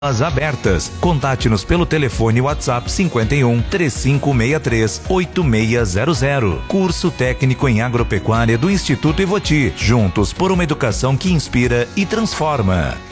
abertas. Contate-nos pelo telefone WhatsApp 51 3563 8600. Curso técnico em agropecuária do Instituto Ivoti. Juntos por uma educação que inspira e transforma.